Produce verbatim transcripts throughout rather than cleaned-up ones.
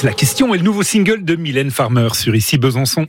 C'est la question et le nouveau single de Mylène Farmer sur Ici Besançon.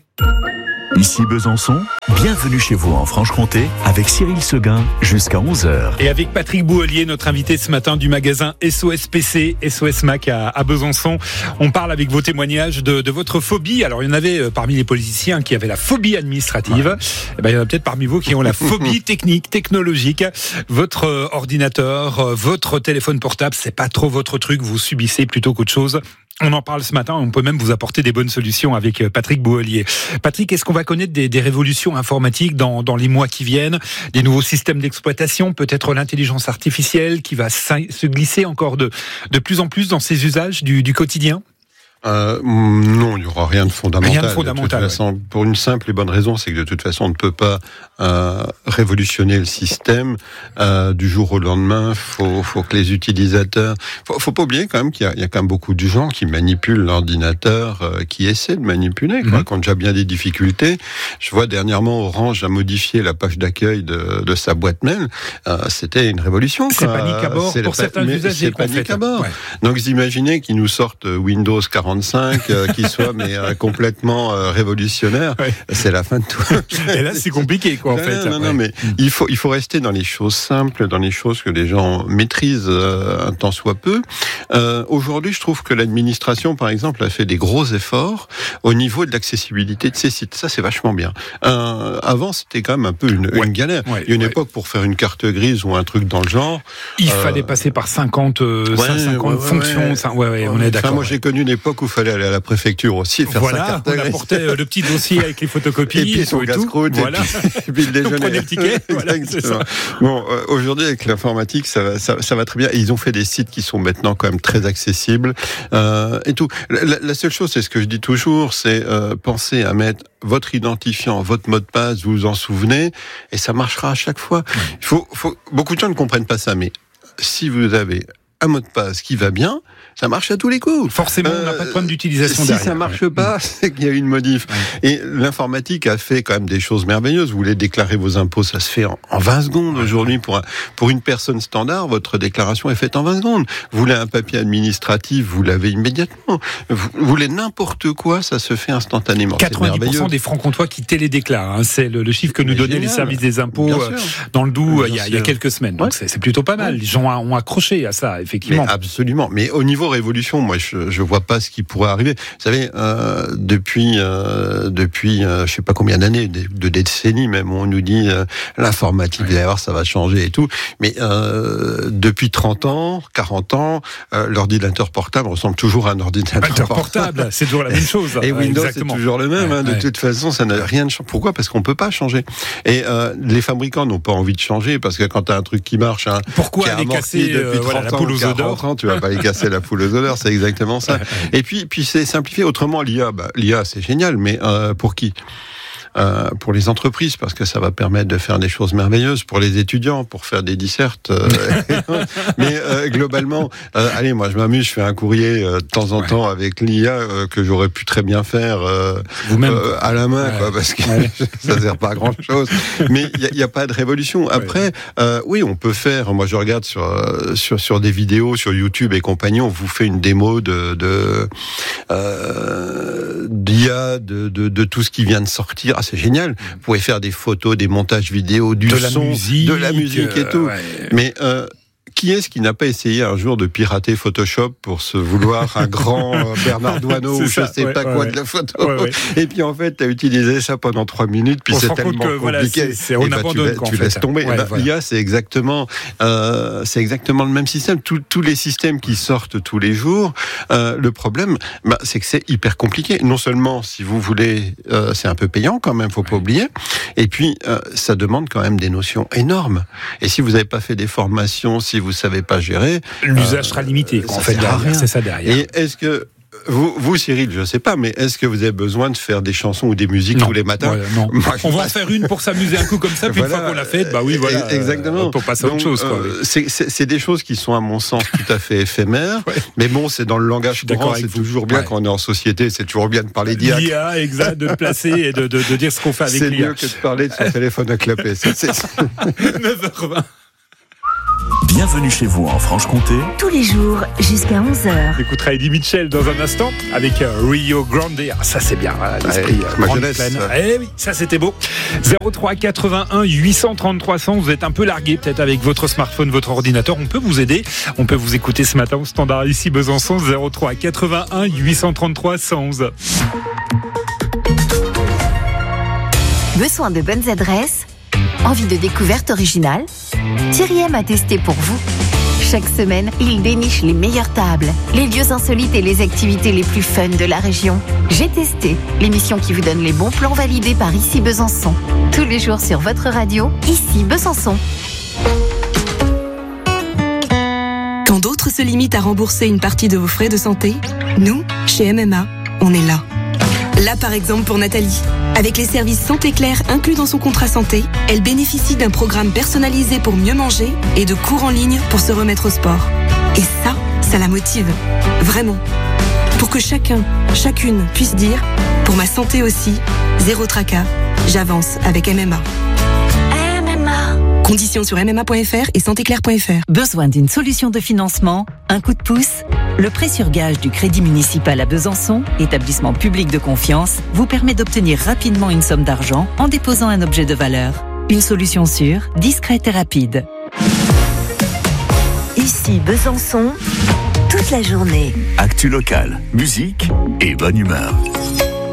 Ici Besançon, bienvenue chez vous en Franche-Comté avec Cyril Seguin jusqu'à onze heures. Et avec Patrick Bouhelier, notre invité ce matin du magasin S O S P C, S O S Mac à, à Besançon. On parle avec vos témoignages de, de votre phobie. Alors il y en avait euh, parmi les politiciens qui avaient la phobie administrative. Ouais. Et ben, il y en a peut-être parmi vous qui ont la phobie technique, technologique. Votre euh, ordinateur, euh, votre téléphone portable, c'est pas trop votre truc, vous subissez plutôt qu'autre chose. On en parle ce matin, on peut même vous apporter des bonnes solutions avec Patrick Bouhelier. Patrick, est-ce qu'on va connaître des, des révolutions informatiques dans, dans les mois qui viennent, des nouveaux systèmes d'exploitation, peut-être l'intelligence artificielle qui va se glisser encore de, de plus en plus dans ces usages du, du quotidien ? Euh, non, il n'y aura rien de fondamental. Rien de fondamental. De toute façon, ouais. Pour une simple et bonne raison, c'est que de toute façon, on ne peut pas euh, révolutionner le système euh, du jour au lendemain. Faut, faut que les utilisateurs. Faut, faut pas oublier quand même qu'il y a, il y a quand même beaucoup de gens qui manipulent l'ordinateur, euh, qui essaient de manipuler, quoi, mmh. qui ont déjà bien des difficultés. Je vois dernièrement Orange a modifié la page d'accueil de, de sa boîte mail. Euh, c'était une révolution. C'est quoi. panique à bord c'est pour certains usagers. C'est panique à bord. Ouais. Donc, vous imaginez qu'ils nous sortent Windows quarante euh, qui soit mais euh, complètement euh, révolutionnaire, ouais. C'est la fin de tout. Et là, c'est compliqué, quoi, en non, fait. Non, non, ouais. mais mmh. il faut il faut rester dans les choses simples, dans les choses que les gens maîtrisent euh, un tant soit peu. Euh, aujourd'hui, je trouve que l'administration, par exemple, a fait des gros efforts au niveau de l'accessibilité de ces sites. Ça, c'est vachement bien. Euh, avant, c'était quand même un peu une, ouais. une galère. Ouais. Il y a une ouais. époque pour faire une carte grise ou un truc dans le genre. Il euh... fallait passer par cinquante, euh, ouais, cinquante ouais, fonctions. Ouais, ouais, ouais, on est d'accord. Enfin, moi, j'ai connu une époque où il fallait aller à la préfecture aussi et faire voilà, sa carte on apportait le petit dossier avec les photocopies et puis son casse-croûte voilà. et, puis, et puis le déjeuner. On prenait le ticket. Voilà, bon, euh, aujourd'hui avec l'informatique, ça va, ça, ça va très bien. Et ils ont fait des sites qui sont maintenant quand même très accessibles euh, et tout. La, la seule chose, c'est ce que je dis toujours, c'est euh, penser à mettre votre identifiant, votre mot de passe, vous vous en souvenez, et ça marchera à chaque fois. Il faut, faut, beaucoup de gens ne comprennent pas ça, mais si vous avez un mot de passe qui va bien, ça marche à tous les coups. Forcément, euh, on n'a pas de problème d'utilisation si derrière. Si ça marche pas, c'est qu'il y a eu une modif. Ouais. Et l'informatique a fait quand même des choses merveilleuses. Vous voulez déclarer vos impôts, ça se fait en, en vingt secondes aujourd'hui. Pour, un, pour une personne standard, votre déclaration est faite en vingt secondes. Vous voulez un papier administratif, vous l'avez immédiatement. Vous, vous voulez n'importe quoi, ça se fait instantanément. quatre-vingt-dix pour cent des francs-comtois qui télédéclarent. Hein. C'est le, le chiffre que nous donnaient les services des impôts euh, dans le Doubs il y, il y a quelques semaines. Donc ouais. c'est, c'est plutôt pas mal. Ouais. Les gens ont accroché à ça, effectivement. Mais absolument. Mais au niveau révolution, moi, je je vois pas ce qui pourrait arriver. Vous savez, euh, depuis euh, depuis euh, je sais pas combien d'années, de, de décennies même, on nous dit euh, l'informatique, ouais. d'ailleurs, ça va changer et tout. Mais euh, depuis trente ans, quarante ans, euh, l'ordinateur portable ressemble toujours à un ordinateur portable. portable. C'est toujours la même chose. Et Windows, exactement. C'est toujours le même. Ouais, hein, de ouais. toute façon, ça n'a rien de changé. Pourquoi ? Parce qu'on peut pas changer. Et euh, les fabricants n'ont pas envie de changer parce que quand t'as un truc qui marche, hein, pourquoi qui a aller casser depuis euh, voilà, trente la poule aux œufs d'or ans, tu vas pas aller casser la poule aux œufs d'or, c'est exactement ça. Et puis, puis c'est simplifié. Autrement, l'I A, bah, l'I A, c'est génial, mais euh, pour qui ? Euh, pour les entreprises, parce que ça va permettre de faire des choses merveilleuses, pour les étudiants, pour faire des dissertes. Euh, mais euh, globalement, euh, allez, moi je m'amuse, je fais un courrier euh, de temps en ouais. temps avec l'I A euh, que j'aurais pu très bien faire euh, Vous-même euh, à la main, ouais. quoi, parce que ouais. ça sert pas à grand chose. Mais il y, y a pas de révolution. Après, ouais. euh, oui, on peut faire. Moi, je regarde sur sur sur des vidéos sur YouTube et compagnie. On vous fait une démo de de euh, d'I A, de, de de tout ce qui vient de sortir. C'est génial. Vous pouvez faire des photos, des montages vidéo, du de son, la musique, de la musique et tout. Euh, ouais. Mais euh, qui est-ce qui n'a pas essayé un jour de pirater Photoshop pour se vouloir un grand euh, Bernard Douaneau ou je ne sais ouais, pas ouais, quoi ouais. de la photo ouais, ouais. Et puis en fait, tu as utilisé ça pendant trois minutes, puis on c'est tellement que, compliqué. Voilà, c'est, c'est, on et bah, abandonne, tu, quoi, tu en laisses fait. tomber. Ouais, bah, voilà. L'I A, c'est exactement, euh, c'est exactement le même système. Tous, tous les systèmes qui sortent tous les jours, euh, le problème, bah, c'est que c'est hyper compliqué. Non seulement, si vous voulez, euh, c'est un peu payant quand même, faut pas oublier. Et puis, euh, ça demande quand même des notions énormes. Et si vous n'avez pas fait des formations, si vous savez pas gérer, l'usage euh, sera limité. En fait, derrière, c'est ça derrière. Et est-ce que Vous, vous, Cyril, je ne sais pas, mais est-ce que vous avez besoin de faire des chansons ou des musiques non. tous les matins? Ouais, non. Moi, on va en faire une pour s'amuser un coup comme ça, puis voilà. Une fois qu'on l'a faite, bah oui, voilà. Exactement. Pour passer à autre chose, quoi. Euh, c'est, c'est, c'est des choses qui sont, à mon sens, tout à fait éphémères. Ouais. Mais bon, c'est dans le langage courant, c'est toujours bien ouais. quand on est en société, c'est toujours bien de parler d'I A. L'I A, exact, de placer et de, de, de dire ce qu'on fait avec c'est l'I A. C'est mieux que de parler de son téléphone à clapper. C'est, c'est... neuf heures vingt Bienvenue chez vous en Franche-Comté. Tous les jours jusqu'à onze heures. On écoutera Eddie Mitchell dans un instant avec euh, Rio Grande. Ah, ça c'est bien, hein, l'esprit Ouais, euh, ma grande jeunesse, plaine. ça. Eh oui, ça c'était beau. zéro trois quatre-vingt-un huit cent trente-trois cent. Vous êtes un peu largué peut-être avec votre smartphone, votre ordinateur. On peut vous aider. On peut vous écouter ce matin au standard ici Besançon. zéro trois quatre-vingt-un huit cent trente-trois cent onze. Besoin de bonnes adresses? Envie de découvertes originales? Thierry M a testé pour vous. Chaque semaine, il déniche les meilleures tables, les lieux insolites et les activités les plus fun de la région. J'ai testé, l'émission qui vous donne les bons plans validés par Ici Besançon. Tous les jours sur votre radio, Ici Besançon. Quand d'autres se limitent à rembourser une partie de vos frais de santé, nous, chez M M A, on est là. Là, par exemple, pour Nathalie. Avec les services Santé Claire inclus dans son contrat santé, elle bénéficie d'un programme personnalisé pour mieux manger et de cours en ligne pour se remettre au sport. Et ça, ça la motive. Vraiment. Pour que chacun, chacune puisse dire, pour ma santé aussi, zéro tracas, j'avance avec M M A. M M A. Conditions sur m m a point f r et santé claire point f r. Besoin d'une solution de financement? Un coup de pouce? Le prêt sur gage du Crédit municipal à Besançon, établissement public de confiance, vous permet d'obtenir rapidement une somme d'argent en déposant un objet de valeur. Une solution sûre, discrète et rapide. Ici Besançon, toute la journée. Actu locale, musique et bonne humeur.